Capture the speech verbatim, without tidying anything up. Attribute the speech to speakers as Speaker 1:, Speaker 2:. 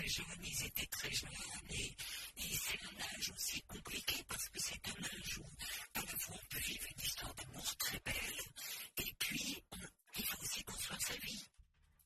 Speaker 1: jeunes, ils étaient très jeunes, et, et c'est un âge aussi qu'on